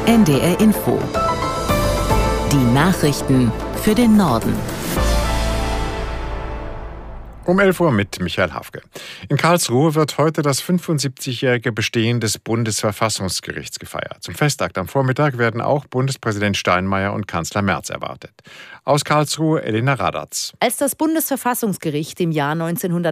NDR Info. Die Nachrichten für den Norden. Um 11 Uhr mit Michael Hafke. In Karlsruhe wird heute das 75-jährige Bestehen des Bundesverfassungsgerichts gefeiert. Zum Festakt am Vormittag werden auch Bundespräsident Steinmeier und Kanzler Merz erwartet. Aus Karlsruhe Elena Radatz. Als das Bundesverfassungsgericht im Jahr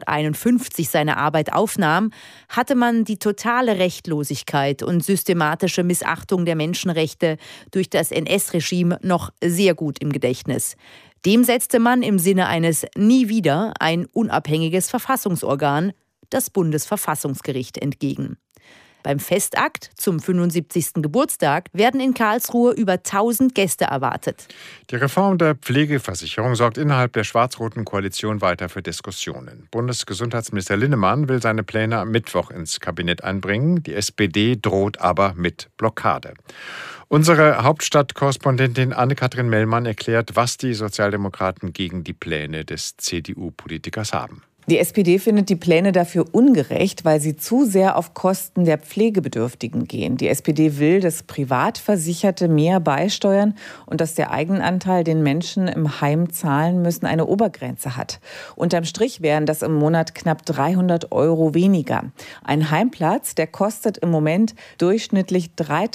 1951 seine Arbeit aufnahm, hatte man die totale Rechtlosigkeit und systematische Missachtung der Menschenrechte durch das NS-Regime noch sehr gut im Gedächtnis. Dem setzte man im Sinne eines Nie wieder ein unabhängiges Verfassungsorgan, das Bundesverfassungsgericht, entgegen. Beim Festakt zum 75. Geburtstag werden in Karlsruhe über 1000 Gäste erwartet. Die Reform der Pflegeversicherung sorgt innerhalb der schwarz-roten Koalition weiter für Diskussionen. Bundesgesundheitsminister Linnemann will seine Pläne am Mittwoch ins Kabinett einbringen. Die SPD droht aber mit Blockade. Unsere Hauptstadtkorrespondentin Anne-Kathrin Mellmann erklärt, was die Sozialdemokraten gegen die Pläne des CDU-Politikers haben. Die SPD findet die Pläne dafür ungerecht, weil sie zu sehr auf Kosten der Pflegebedürftigen gehen. Die SPD will, dass Privatversicherte mehr beisteuern und dass der Eigenanteil, den Menschen im Heim zahlen müssen, eine Obergrenze hat. Unterm Strich wären das im Monat knapp 300 € weniger. Ein Heimplatz, der kostet im Moment durchschnittlich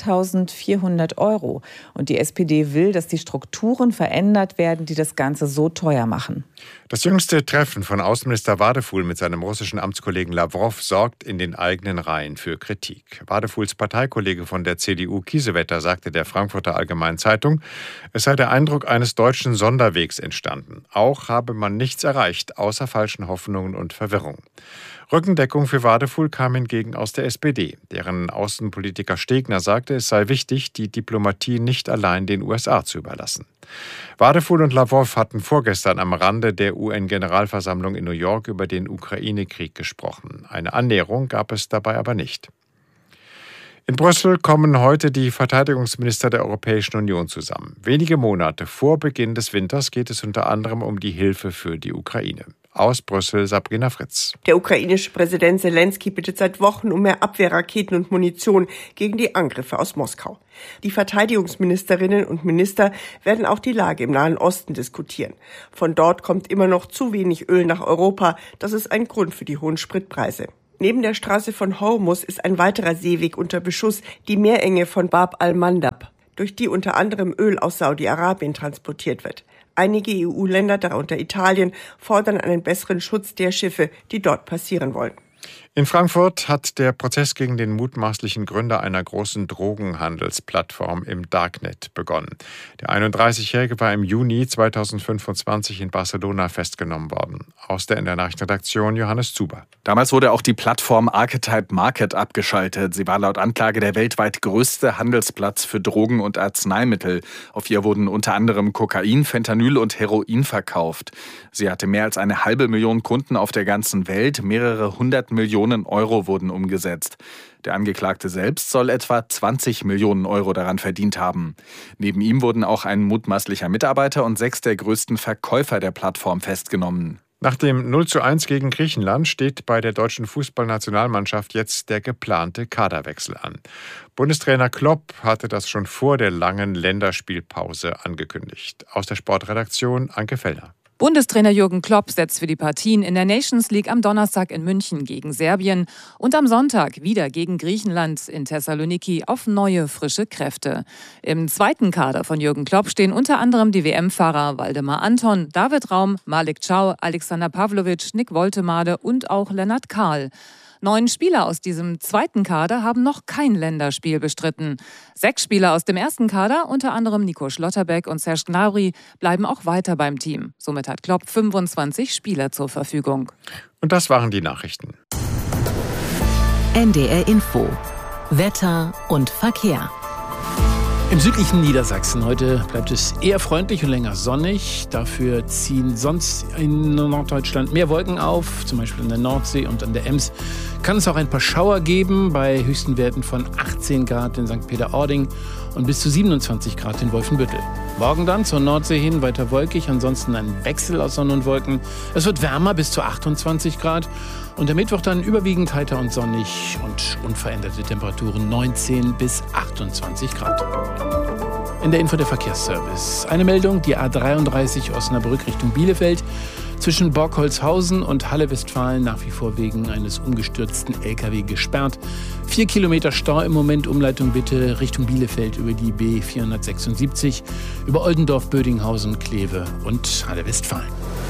3.400 €. Und die SPD will, dass die Strukturen verändert werden, die das Ganze so teuer machen. Das jüngste Treffen von Außenminister Wadefuhl mit seinem russischen Amtskollegen Lawrow sorgt in den eigenen Reihen für Kritik. Wadefuhls Parteikollege von der CDU Kiesewetter sagte der Frankfurter Allgemeinen Zeitung, es sei der Eindruck eines deutschen Sonderwegs entstanden. Auch habe man nichts erreicht, außer falschen Hoffnungen und Verwirrung. Rückendeckung für Wadefuhl kam hingegen aus der SPD. Deren Außenpolitiker Stegner sagte, es sei wichtig, die Diplomatie nicht allein den USA zu überlassen. Wadefuhl und Lawrow hatten vorgestern am Rande der UN-Generalversammlung in New York über den Ukraine-Krieg gesprochen. Eine Annäherung gab es dabei aber nicht. In Brüssel kommen heute die Verteidigungsminister der Europäischen Union zusammen. Wenige Monate vor Beginn des Winters geht es unter anderem um die Hilfe für die Ukraine. Aus Brüssel Sabrina Fritz. Der ukrainische Präsident Zelensky bittet seit Wochen um mehr Abwehrraketen und Munition gegen die Angriffe aus Moskau. Die Verteidigungsministerinnen und Minister werden auch die Lage im Nahen Osten diskutieren. Von dort kommt immer noch zu wenig Öl nach Europa. Das ist ein Grund für die hohen Spritpreise. Neben der Straße von Hormuz ist ein weiterer Seeweg unter Beschuss, die Meerenge von Bab al-Mandab, durch die unter anderem Öl aus Saudi-Arabien transportiert wird. Einige EU-Länder, darunter Italien, fordern einen besseren Schutz der Schiffe, die dort passieren wollen. In Frankfurt hat der Prozess gegen den mutmaßlichen Gründer einer großen Drogenhandelsplattform im Darknet begonnen. Der 31-Jährige war im Juni 2025 in Barcelona festgenommen worden. Aus der NDR-Nachrichtenredaktion Johannes Zuber. Damals wurde auch die Plattform Archetype Market abgeschaltet. Sie war laut Anklage der weltweit größte Handelsplatz für Drogen und Arzneimittel. Auf ihr wurden unter anderem Kokain, Fentanyl und Heroin verkauft. Sie hatte mehr als 500.000 Kunden auf der ganzen Welt. Mehrere 100 Millionen Euro wurden umgesetzt. Der Angeklagte selbst soll etwa 20 Millionen Euro daran verdient haben. Neben ihm wurden auch ein mutmaßlicher Mitarbeiter und 6 der größten Verkäufer der Plattform festgenommen. Nach dem 0:1 gegen Griechenland steht bei der deutschen Fußballnationalmannschaft jetzt der geplante Kaderwechsel an. Bundestrainer Klopp hatte das schon vor der langen Länderspielpause angekündigt. Aus der Sportredaktion Anke Fellner. Bundestrainer Jürgen Klopp setzt für die Partien in der Nations League am Donnerstag in München gegen Serbien und am Sonntag wieder gegen Griechenland in Thessaloniki auf neue, frische Kräfte. Im zweiten Kader von Jürgen Klopp stehen unter anderem die WM-Fahrer Waldemar Anton, David Raum, Malik Chow, Alexander Pavlovic, Nick Woltemade und auch Lennart Kahl. 9 Spieler aus diesem zweiten Kader haben noch kein Länderspiel bestritten. 6 Spieler aus dem ersten Kader, unter anderem Nico Schlotterbeck und Serge Gnabry, bleiben auch weiter beim Team. Somit hat Klopp 25 Spieler zur Verfügung. Und das waren die Nachrichten. NDR Info. Wetter und Verkehr. Im südlichen Niedersachsen heute bleibt es eher freundlich und länger sonnig. Dafür ziehen sonst in Norddeutschland mehr Wolken auf. Zum Beispiel an der Nordsee und an der Ems kann es auch ein paar Schauer geben, bei höchsten Werten von 18 Grad in St. Peter-Ording und bis zu 27 Grad in Wolfenbüttel. Morgen dann zur Nordsee hin weiter wolkig, ansonsten ein Wechsel aus Sonne und Wolken. Es wird wärmer bis zu 28 Grad und der Mittwoch dann überwiegend heiter und sonnig und unveränderte Temperaturen 19 bis 28 Grad. In der Info der Verkehrsservice. Eine Meldung, die A33 Osnabrück Richtung Bielefeld. Zwischen Borkholzhausen und Halle-Westfalen nach wie vor wegen eines umgestürzten LKW gesperrt. 4 Kilometer Stau im Moment, Umleitung bitte Richtung Bielefeld über die B476, über Oldendorf, Bödinghausen, Kleve und Halle-Westfalen.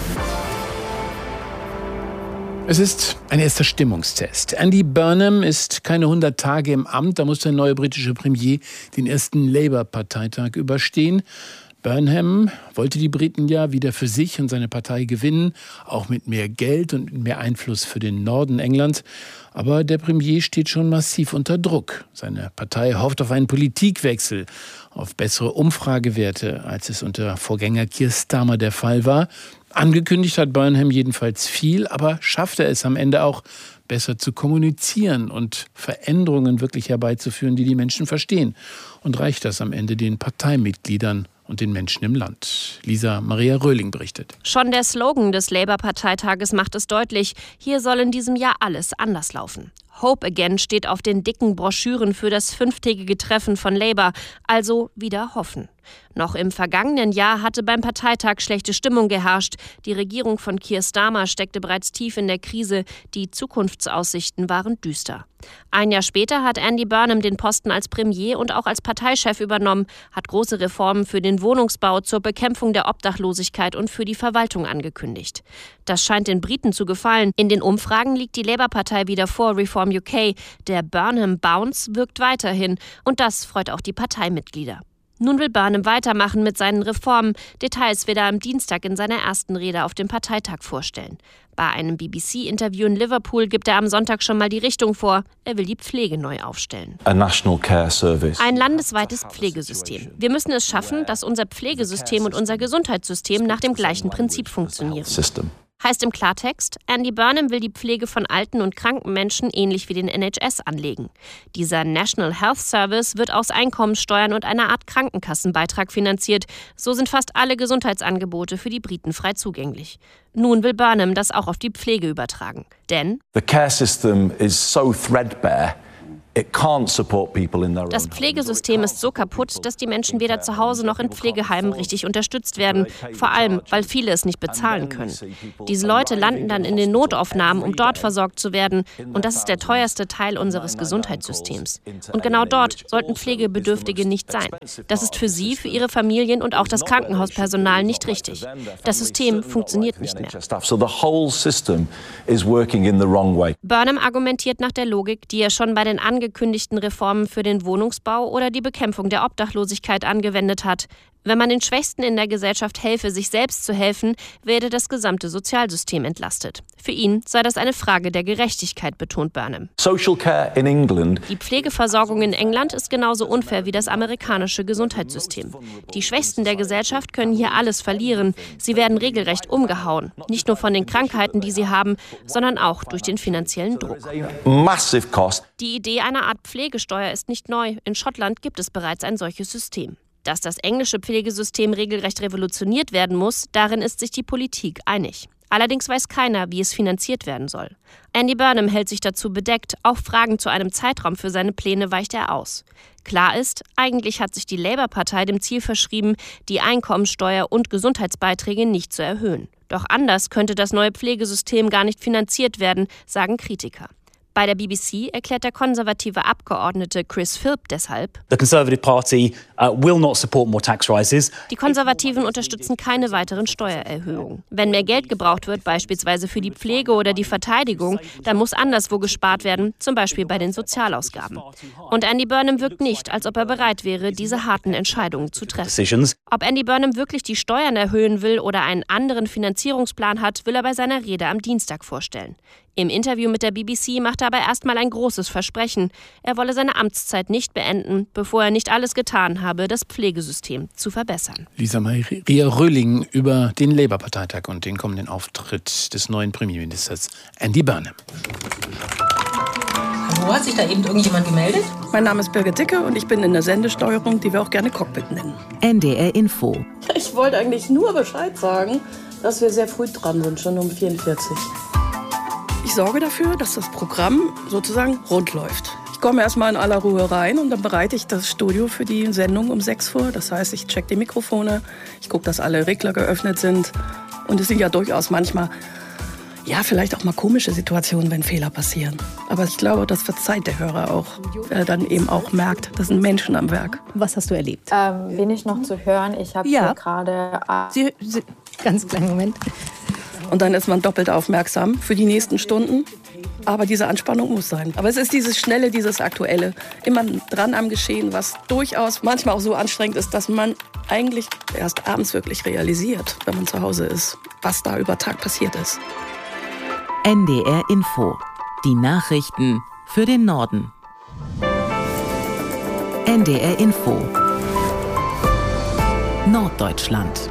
Es ist ein erster Stimmungstest. Andy Burnham ist keine 100 Tage im Amt. Da muss der neue britische Premier den ersten Labour-Parteitag überstehen. Burnham wollte die Briten ja wieder für sich und seine Partei gewinnen, auch mit mehr Geld und mehr Einfluss für den Norden Englands. Aber der Premier steht schon massiv unter Druck. Seine Partei hofft auf einen Politikwechsel, auf bessere Umfragewerte, als es unter Vorgänger Keir Starmer der Fall war. Angekündigt hat Burnham jedenfalls viel, aber schafft er es am Ende auch, besser zu kommunizieren und Veränderungen wirklich herbeizuführen, die die Menschen verstehen? Und reicht das am Ende den Parteimitgliedern und den Menschen im Land? Lisa Maria Röhling berichtet. Schon der Slogan des Labour-Parteitages macht es deutlich, hier soll in diesem Jahr alles anders laufen. Hope Again steht auf den dicken Broschüren für das 5-tägige Treffen von Labour, also wieder hoffen. Noch im vergangenen Jahr hatte beim Parteitag schlechte Stimmung geherrscht. Die Regierung von Keir Starmer steckte bereits tief in der Krise. Die Zukunftsaussichten waren düster. Ein Jahr später hat Andy Burnham den Posten als Premier und auch als Parteichef übernommen, hat große Reformen für den Wohnungsbau, zur Bekämpfung der Obdachlosigkeit und für die Verwaltung angekündigt. Das scheint den Briten zu gefallen. In den Umfragen liegt die Labour-Partei wieder vor Reform UK. Der Burnham Bounce wirkt weiterhin und das freut auch die Parteimitglieder. Nun will Burnham weitermachen mit seinen Reformen. Details wird er am Dienstag in seiner ersten Rede auf dem Parteitag vorstellen. Bei einem BBC-Interview in Liverpool gibt er am Sonntag schon mal die Richtung vor. Er will die Pflege neu aufstellen. Ein landesweites Pflegesystem. Wir müssen es schaffen, dass unser Pflegesystem und unser Gesundheitssystem nach dem gleichen Prinzip funktionieren. Heißt im Klartext, Andy Burnham will die Pflege von alten und kranken Menschen ähnlich wie den NHS anlegen. Dieser National Health Service wird aus Einkommenssteuern und einer Art Krankenkassenbeitrag finanziert. So sind fast alle Gesundheitsangebote für die Briten frei zugänglich. Nun will Burnham das auch auf die Pflege übertragen. Denn the care system is so threadbare. Das Pflegesystem ist so kaputt, dass die Menschen weder zu Hause noch in Pflegeheimen richtig unterstützt werden. Vor allem, weil viele es nicht bezahlen können. Diese Leute landen dann in den Notaufnahmen, um dort versorgt zu werden. Und das ist der teuerste Teil unseres Gesundheitssystems. Und genau dort sollten Pflegebedürftige nicht sein. Das ist für sie, für ihre Familien und auch das Krankenhauspersonal nicht richtig. Das System funktioniert nicht mehr. Burnham argumentiert nach der Logik, die er schon bei den angekündigten Reformen für den Wohnungsbau oder die Bekämpfung der Obdachlosigkeit angewendet hat. Wenn man den Schwächsten in der Gesellschaft helfe, sich selbst zu helfen, werde das gesamte Sozialsystem entlastet. Für ihn sei das eine Frage der Gerechtigkeit, betont Burnham. Die Pflegeversorgung in England ist genauso unfair wie das amerikanische Gesundheitssystem. Die Schwächsten der Gesellschaft können hier alles verlieren. Sie werden regelrecht umgehauen. Nicht nur von den Krankheiten, die sie haben, sondern auch durch den finanziellen Druck. Die Idee einer Art Pflegesteuer ist nicht neu. In Schottland gibt es bereits ein solches System. Dass das englische Pflegesystem regelrecht revolutioniert werden muss, darin ist sich die Politik einig. Allerdings weiß keiner, wie es finanziert werden soll. Andy Burnham hält sich dazu bedeckt, auch Fragen zu einem Zeitraum für seine Pläne weicht er aus. Klar ist, eigentlich hat sich die Labour-Partei dem Ziel verschrieben, die Einkommensteuer und Gesundheitsbeiträge nicht zu erhöhen. Doch anders könnte das neue Pflegesystem gar nicht finanziert werden, sagen Kritiker. Bei der BBC erklärt der konservative Abgeordnete Chris Philp deshalb: The Conservative Party will not support more tax rises. Die Konservativen unterstützen keine weiteren Steuererhöhungen. Wenn mehr Geld gebraucht wird, beispielsweise für die Pflege oder die Verteidigung, dann muss anderswo gespart werden, zum Beispiel bei den Sozialausgaben. Und Andy Burnham wirkt nicht, als ob er bereit wäre, diese harten Entscheidungen zu treffen. Ob Andy Burnham wirklich die Steuern erhöhen will oder einen anderen Finanzierungsplan hat, will er bei seiner Rede am Dienstag vorstellen. Im Interview mit der BBC macht er aber erstmal ein großes Versprechen. Er wolle seine Amtszeit nicht beenden, bevor er nicht alles getan habe, das Pflegesystem zu verbessern. Lisa Maria Röhling über den Labour-Parteitag und den kommenden Auftritt des neuen Premierministers Andy Burnham. Hallo, hat sich da eben irgendjemand gemeldet? Mein Name ist Birgit Dicke und ich bin in der Sendesteuerung, die wir auch gerne Cockpit nennen. NDR Info. Ich wollte eigentlich nur Bescheid sagen, dass wir sehr früh dran sind, schon um 44. Ich sorge dafür, dass das Programm sozusagen rund läuft. Ich komme erstmal in aller Ruhe rein und dann bereite ich das Studio für die Sendung um 6 vor. Das heißt, ich check die Mikrofone, ich gucke, dass alle Regler geöffnet sind. Und es sind ja durchaus manchmal, ja, vielleicht auch mal komische Situationen, wenn Fehler passieren. Aber ich glaube, das verzeiht der Hörer auch, weil er dann eben auch merkt, das sind Menschen am Werk. Was hast du erlebt? Wenig noch zu hören. Ich habe hier gerade... Ganz kleinen Moment. Und dann ist man doppelt aufmerksam für die nächsten Stunden. Aber diese Anspannung muss sein. Aber es ist dieses Schnelle, dieses Aktuelle. Immer dran am Geschehen, was durchaus manchmal auch so anstrengend ist, dass man eigentlich erst abends wirklich realisiert, wenn man zu Hause ist, was da über Tag passiert ist. NDR Info. Die Nachrichten für den Norden. NDR Info. Norddeutschland.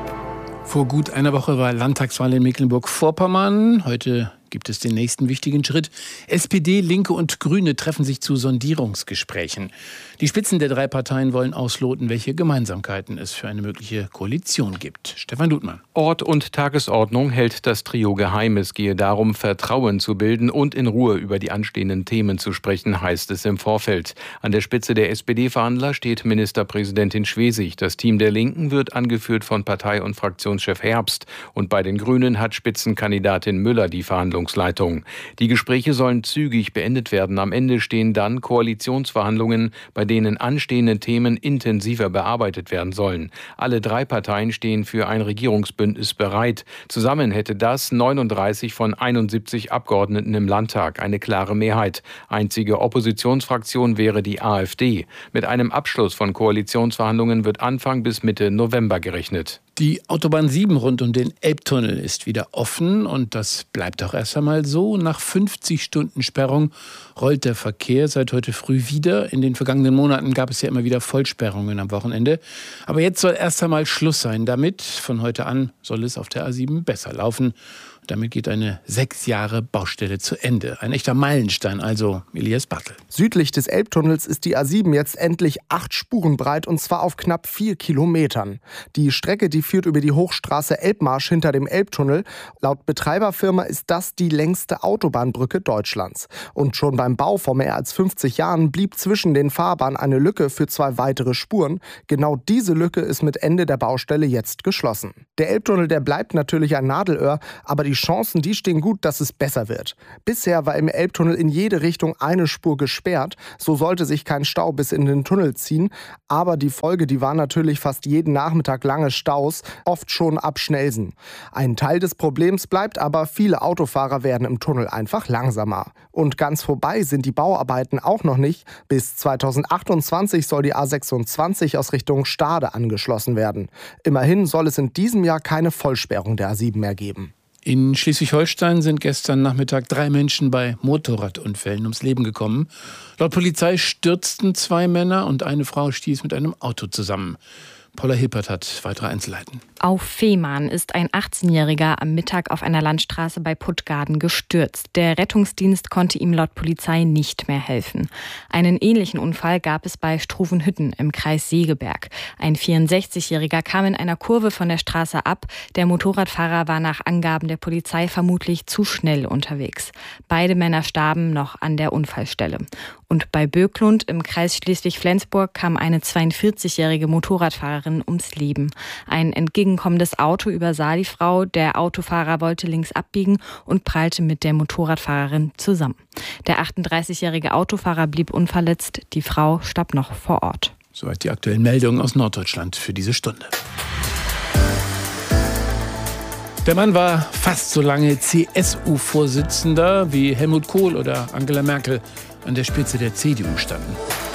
Vor gut einer Woche war Landtagswahl in Mecklenburg-Vorpommern. Heute gibt es den nächsten wichtigen Schritt. SPD, Linke und Grüne treffen sich zu Sondierungsgesprächen. Die Spitzen der 3 Parteien wollen ausloten, welche Gemeinsamkeiten es für eine mögliche Koalition gibt. Stefan Ludmann. Ort und Tagesordnung hält das Trio geheim. Es gehe darum, Vertrauen zu bilden und in Ruhe über die anstehenden Themen zu sprechen, heißt es im Vorfeld. An der Spitze der SPD-Verhandler steht Ministerpräsidentin Schwesig. Das Team der Linken wird angeführt von Partei- und Fraktionschef Herbst. Und bei den Grünen hat Spitzenkandidatin Müller die Verhandlungsleitung. Die Gespräche sollen zügig beendet werden. Am Ende stehen dann Koalitionsverhandlungen, bei denen anstehende Themen intensiver bearbeitet werden sollen. Alle 3 Parteien stehen für ein Regierungsbündnis bereit. Zusammen hätte das 39 von 71 Abgeordneten im Landtag, eine klare Mehrheit. Einzige Oppositionsfraktion wäre die AfD. Mit einem Abschluss von Koalitionsverhandlungen wird Anfang bis Mitte November gerechnet. Die Autobahn 7 rund um den Elbtunnel ist wieder offen und das bleibt auch erst einmal so. Nach 50 Stunden Sperrung rollt der Verkehr seit heute früh wieder. In den vergangenen Monaten gab es ja immer wieder Vollsperrungen am Wochenende. Aber jetzt soll erst einmal Schluss sein damit. Von heute an soll es auf der A7 besser laufen. Damit geht eine 6 Jahre Baustelle zu Ende. Ein echter Meilenstein, also Elias Bartel. Südlich des Elbtunnels ist die A7 jetzt endlich 8 Spuren breit und zwar auf knapp 4 Kilometern. Die Strecke, die führt über die Hochstraße Elbmarsch hinter dem Elbtunnel. Laut Betreiberfirma ist das die längste Autobahnbrücke Deutschlands. Und schon beim Bau vor mehr als 50 Jahren blieb zwischen den Fahrbahnen eine Lücke für 2 weitere Spuren. Genau diese Lücke ist mit Ende der Baustelle jetzt geschlossen. Der Elbtunnel, der bleibt natürlich ein Nadelöhr, aber die Chancen, die stehen gut, dass es besser wird. Bisher war im Elbtunnel in jede Richtung eine Spur gesperrt. So sollte sich kein Stau bis in den Tunnel ziehen. Aber die Folge, die war natürlich fast jeden Nachmittag lange Staus, oft schon ab Schnellsen. Ein Teil des Problems bleibt aber, viele Autofahrer werden im Tunnel einfach langsamer. Und ganz vorbei sind die Bauarbeiten auch noch nicht. Bis 2028 soll die A26 aus Richtung Stade angeschlossen werden. Immerhin soll es in diesem Jahr keine Vollsperrung der A7 mehr geben. In Schleswig-Holstein sind gestern Nachmittag 3 Menschen bei Motorradunfällen ums Leben gekommen. Laut Polizei stürzten 2 Männer und eine Frau stieß mit einem Auto zusammen. Paula Hippert hat weitere Einzelheiten. Auf Fehmarn ist ein 18-Jähriger am Mittag auf einer Landstraße bei Puttgarden gestürzt. Der Rettungsdienst konnte ihm laut Polizei nicht mehr helfen. Einen ähnlichen Unfall gab es bei Struvenhütten im Kreis Segeberg. Ein 64-Jähriger kam in einer Kurve von der Straße ab. Der Motorradfahrer war nach Angaben der Polizei vermutlich zu schnell unterwegs. Beide Männer starben noch an der Unfallstelle. Und bei Böklund im Kreis Schleswig-Flensburg kam eine 42-jährige Motorradfahrerin ums Leben. Ein entgegenkommendes Auto übersah die Frau. Der Autofahrer wollte links abbiegen und prallte mit der Motorradfahrerin zusammen. Der 38-jährige Autofahrer blieb unverletzt. Die Frau starb noch vor Ort. Soweit die aktuellen Meldungen aus Norddeutschland für diese Stunde. Der Mann war fast so lange CSU-Vorsitzender wie Helmut Kohl oder Angela Merkel an der Spitze der CDU standen.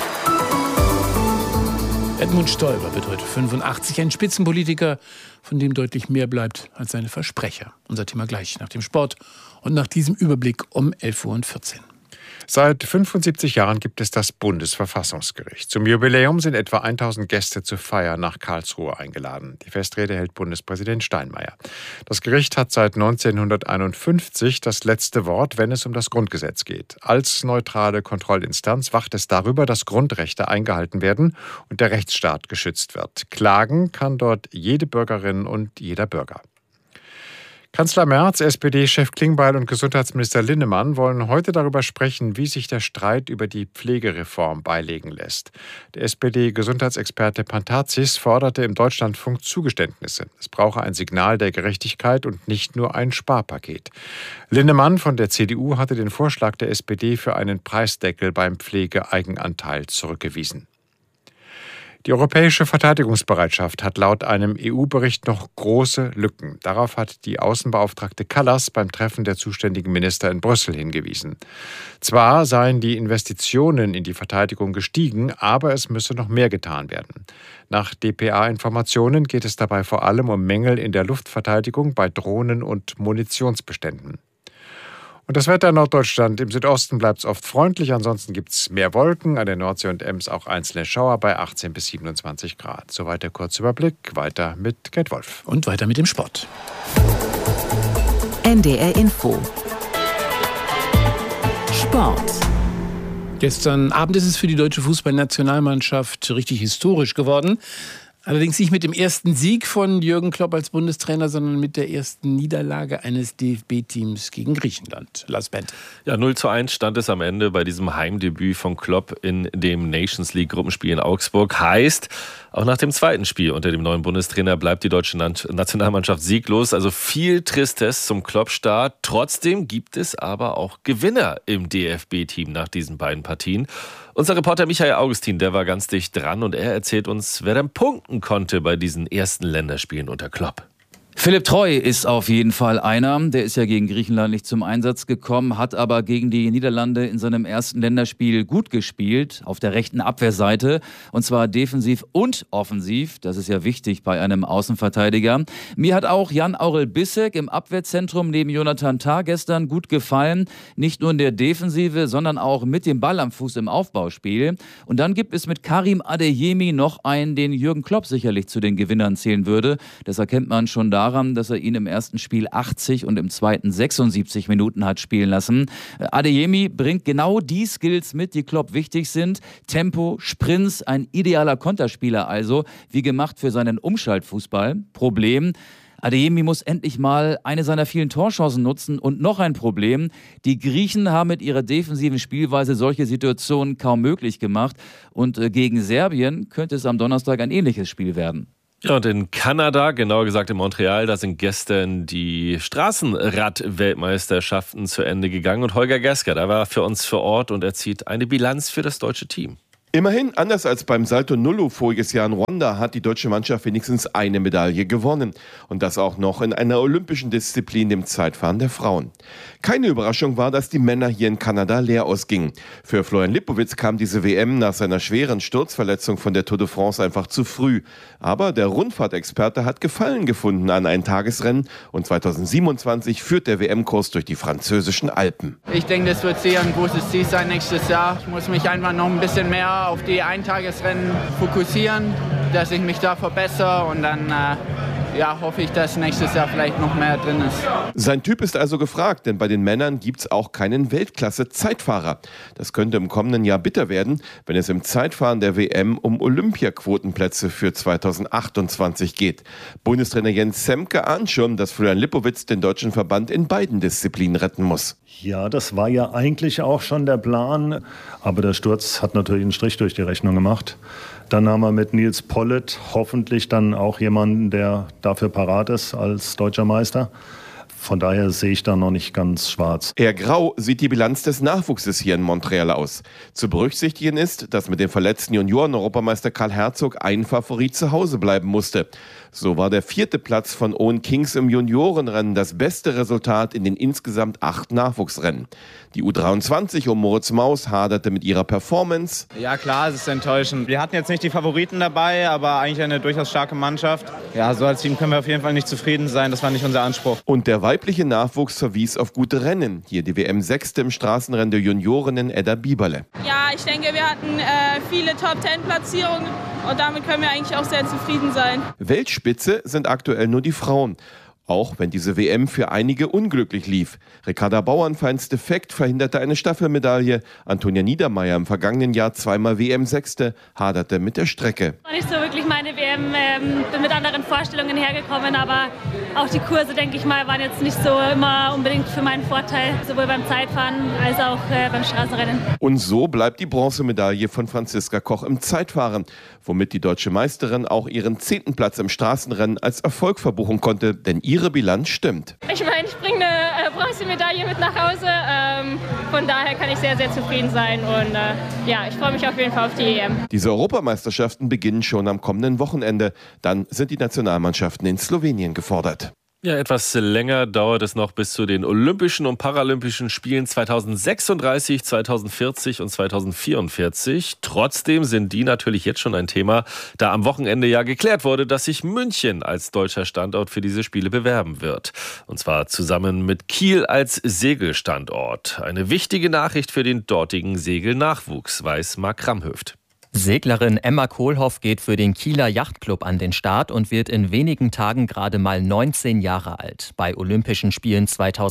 Edmund Stoiber wird heute 85, ein Spitzenpolitiker, von dem deutlich mehr bleibt als seine Versprecher. Unser Thema gleich nach dem Sport und nach diesem Überblick um 11:14 Uhr. Seit 75 Jahren gibt es das Bundesverfassungsgericht. Zum Jubiläum sind etwa 1000 Gäste zur Feier nach Karlsruhe eingeladen. Die Festrede hält Bundespräsident Steinmeier. Das Gericht hat seit 1951 das letzte Wort, wenn es um das Grundgesetz geht. Als neutrale Kontrollinstanz wacht es darüber, dass Grundrechte eingehalten werden und der Rechtsstaat geschützt wird. Klagen kann dort jede Bürgerin und jeder Bürger. Kanzler Merz, SPD-Chef Klingbeil und Gesundheitsminister Linnemann wollen heute darüber sprechen, wie sich der Streit über die Pflegereform beilegen lässt. Der SPD-Gesundheitsexperte Pantazis forderte im Deutschlandfunk Zugeständnisse. Es brauche ein Signal der Gerechtigkeit und nicht nur ein Sparpaket. Linnemann von der CDU hatte den Vorschlag der SPD für einen Preisdeckel beim Pflegeeigenanteil zurückgewiesen. Die europäische Verteidigungsbereitschaft hat laut einem EU-Bericht noch große Lücken. Darauf hat die Außenbeauftragte Kallas beim Treffen der zuständigen Minister in Brüssel hingewiesen. Zwar seien die Investitionen in die Verteidigung gestiegen, aber es müsse noch mehr getan werden. Nach dpa-Informationen geht es dabei vor allem um Mängel in der Luftverteidigung bei Drohnen und Munitionsbeständen. Und das Wetter in Norddeutschland. Im Südosten bleibt es oft freundlich, ansonsten gibt es mehr Wolken. An der Nordsee und Ems auch einzelne Schauer bei 18 bis 27 Grad. Soweit der Kurzüberblick. Weiter mit Gerd Wolf. Und weiter mit dem Sport. NDR Info. Sport. Gestern Abend ist es für die deutsche Fußballnationalmannschaft richtig historisch geworden. Allerdings nicht mit dem ersten Sieg von Jürgen Klopp als Bundestrainer, sondern mit der ersten Niederlage eines DFB-Teams gegen Griechenland. Lars Bent. Ja, 0:1 stand es am Ende bei diesem Heimdebüt von Klopp in dem Nations League-Gruppenspiel in Augsburg. Heißt, auch nach dem zweiten Spiel unter dem neuen Bundestrainer bleibt die deutsche Nationalmannschaft sieglos. Also viel Tristesse zum Klopp-Start. Trotzdem gibt es aber auch Gewinner im DFB-Team nach diesen beiden Partien. Unser Reporter Michael Augustin, der war ganz dicht dran und er erzählt uns, wer denn punkten konnte bei diesen ersten Länderspielen unter Klopp. Philipp Treu ist auf jeden Fall einer. Der ist ja gegen Griechenland nicht zum Einsatz gekommen, hat aber gegen die Niederlande in seinem ersten Länderspiel gut gespielt, auf der rechten Abwehrseite. Und zwar defensiv und offensiv. Das ist ja wichtig bei einem Außenverteidiger. Mir hat auch Jan-Aurel Bissek im Abwehrzentrum neben Jonathan Tah gestern gut gefallen. Nicht nur in der Defensive, sondern auch mit dem Ball am Fuß im Aufbauspiel. Und dann gibt es mit Karim Adeyemi noch einen, den Jürgen Klopp sicherlich zu den Gewinnern zählen würde. Das erkennt man schon daran, dass er ihn im ersten Spiel 80 und im zweiten 76 Minuten hat spielen lassen. Adeyemi bringt genau die Skills mit, die Klopp wichtig sind. Tempo, Sprints, ein idealer Konterspieler also, wie gemacht für seinen Umschaltfußball. Problem: Adeyemi muss endlich mal eine seiner vielen Torchancen nutzen. Und noch ein Problem: Die Griechen haben mit ihrer defensiven Spielweise solche Situationen kaum möglich gemacht. Und gegen Serbien könnte es am Donnerstag ein ähnliches Spiel werden. Ja, und in Kanada, genauer gesagt in Montreal, da sind gestern die Straßenrad-Weltmeisterschaften zu Ende gegangen. Und Holger Gersker, da war für uns vor Ort und er zieht eine Bilanz für das deutsche Team. Immerhin, anders als beim Salto Nullo voriges Jahr in Ruanda, hat die deutsche Mannschaft wenigstens eine Medaille gewonnen. Und das auch noch in einer olympischen Disziplin, dem Zeitfahren der Frauen. Keine Überraschung war, dass die Männer hier in Kanada leer ausgingen. Für Florian Lipowitz kam diese WM nach seiner schweren Sturzverletzung von der Tour de France einfach zu früh. Aber der Rundfahrtexperte hat Gefallen gefunden an ein Tagesrennen. Und 2027 führt der WM-Kurs durch die französischen Alpen. Ich denke, das wird sehr ein großes Ziel sein nächstes Jahr. Ich muss mich einfach noch ein bisschen mehr auf die Eintagesrennen fokussieren, dass ich mich da verbessere und dann hoffe ich, dass nächstes Jahr vielleicht noch mehr drin ist. Sein Typ ist also gefragt, denn bei den Männern gibt es auch keinen Weltklasse-Zeitfahrer. Das könnte im kommenden Jahr bitter werden, wenn es im Zeitfahren der WM um Olympiaquotenplätze für 2028 geht. Bundestrainer Jens Semke ahnt schon, dass Florian Lipowitz den deutschen Verband in beiden Disziplinen retten muss. Ja, das war ja eigentlich auch schon der Plan, aber der Sturz hat natürlich einen Strich durch die Rechnung gemacht. Dann haben wir mit Nils Pollitt hoffentlich dann auch jemanden, der dafür parat ist als deutscher Meister. Von daher sehe ich da noch nicht ganz schwarz. Eher grau sieht die Bilanz des Nachwuchses hier in Montreal aus. Zu berücksichtigen ist, dass mit dem verletzten Junioren-Europameister Karl Herzog ein Favorit zu Hause bleiben musste. So war der 4. Platz von Owen Kings im Juniorenrennen das beste Resultat in den insgesamt 8 Nachwuchsrennen. Die U23 um Moritz Maus haderte mit ihrer Performance. Ja klar, es ist enttäuschend. Wir hatten jetzt nicht die Favoriten dabei, aber eigentlich eine durchaus starke Mannschaft. Ja, so als Team können wir auf jeden Fall nicht zufrieden sein. Das war nicht unser Anspruch. Und derweil weibliche Nachwuchs verwies auf gute Rennen. Hier die WM-6. im Straßenrennen der Juniorinnen Edda Bieberle. Ja, ich denke, wir hatten viele Top-10-Platzierungen und damit können wir eigentlich auch sehr zufrieden sein. Weltspitze sind aktuell nur die Frauen. Auch wenn diese WM für einige unglücklich lief. Ricarda Bauernfeins Defekt verhinderte eine Staffelmedaille. Antonia Niedermeyer im vergangenen Jahr zweimal WM-6. haderte mit der Strecke. War nicht so wirklich meine WM, bin mit anderen Vorstellungen hergekommen, aber auch die Kurse, denke ich mal, waren jetzt nicht so immer unbedingt für meinen Vorteil, sowohl beim Zeitfahren als auch beim Straßenrennen. Und so bleibt die Bronzemedaille von Franziska Koch im Zeitfahren, womit die deutsche Meisterin auch ihren 10. Platz im Straßenrennen als Erfolg verbuchen konnte, denn ihre Bilanz stimmt. Ich meine, ich bringe eine Bronzemedaille mit nach Hause, von daher kann ich sehr, sehr zufrieden sein und ja, ich freue mich auf jeden Fall auf die EM. Diese Europameisterschaften beginnen schon am kommenden Wochenende. Dann sind die Nationalmannschaften in Slowenien gefordert. Ja, etwas länger dauert es noch bis zu den Olympischen und Paralympischen Spielen 2036, 2040 und 2044. Trotzdem sind die natürlich jetzt schon ein Thema, da am Wochenende ja geklärt wurde, dass sich München als deutscher Standort für diese Spiele bewerben wird. Und zwar zusammen mit Kiel als Segelstandort. Eine wichtige Nachricht für den dortigen Segelnachwuchs, weiß Marc Kramhöft. Seglerin Emma Kohlhoff geht für den Kieler Yachtclub an den Start und wird in wenigen Tagen gerade mal 19 Jahre alt. Bei Olympischen Spielen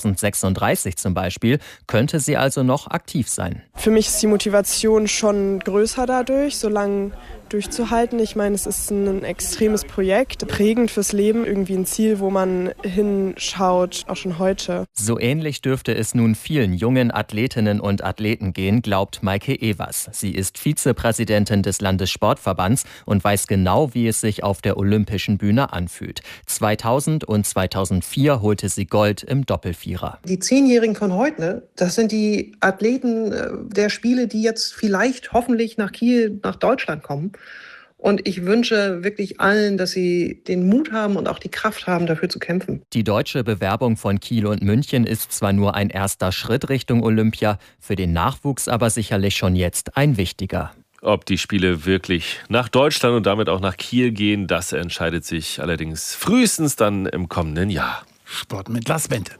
2036 zum Beispiel könnte sie also noch aktiv sein. Für mich ist die Motivation schon größer dadurch, so lange durchzuhalten. Ich meine, es ist ein extremes Projekt, prägend fürs Leben, irgendwie ein Ziel, wo man hinschaut, auch schon heute. So ähnlich dürfte es nun vielen jungen Athletinnen und Athleten gehen, glaubt Maike Evers. Sie ist Vizepräsidentin des Landessportverbands und weiß genau, wie es sich auf der olympischen Bühne anfühlt. 2000 und 2004 holte sie Gold im Doppelvierer. Die 10-Jährigen von heute, das sind die Athleten der Spiele, die jetzt vielleicht hoffentlich nach Kiel, nach Deutschland kommen. Und ich wünsche wirklich allen, dass sie den Mut haben und auch die Kraft haben, dafür zu kämpfen. Die deutsche Bewerbung von Kiel und München ist zwar nur ein erster Schritt Richtung Olympia, für den Nachwuchs aber sicherlich schon jetzt ein wichtiger. Ob die Spiele wirklich nach Deutschland und damit auch nach Kiel gehen, das entscheidet sich allerdings frühestens dann im kommenden Jahr. Sport mit Lars Bente.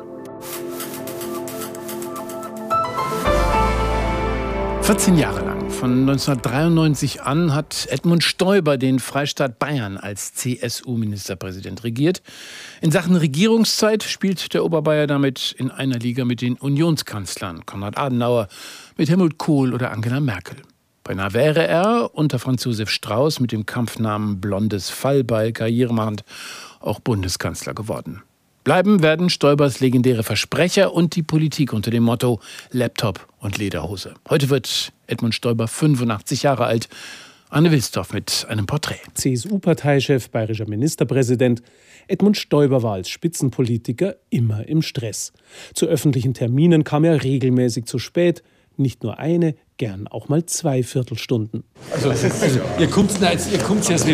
...14 Jahre lang, von 1993 an, hat Edmund Stoiber den Freistaat Bayern als CSU-Ministerpräsident regiert. In Sachen Regierungszeit spielt der Oberbayer damit in einer Liga mit den Unionskanzlern Konrad Adenauer, mit Helmut Kohl oder Angela Merkel. Beinahe wäre er unter Franz Josef Strauß mit dem Kampfnamen Blondes Fallbeil karrieremachend auch Bundeskanzler geworden. Bleiben werden Stoibers legendäre Versprecher und die Politik unter dem Motto Laptop und Lederhose. Heute wird Edmund Stoiber 85 Jahre alt. Anne Wilsdorf mit einem Porträt. CSU-Parteichef, bayerischer Ministerpräsident. Edmund Stoiber war als Spitzenpolitiker immer im Stress. Zu öffentlichen Terminen kam er regelmäßig zu spät. Nicht nur eine, gern auch mal 2 Viertelstunden. Also ihr kommt jetzt